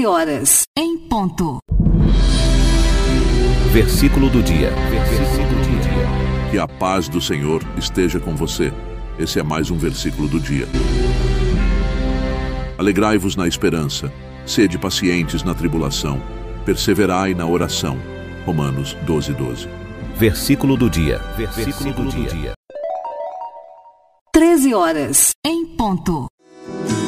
13 horas, em ponto. Versículo do dia. Que a paz do Senhor esteja com você. Esse é mais um versículo do dia. Alegrai-vos na esperança, sede pacientes na tribulação, perseverai na oração. Romanos 12:12. Versículo do dia. Versículo do dia. 13 horas, em ponto.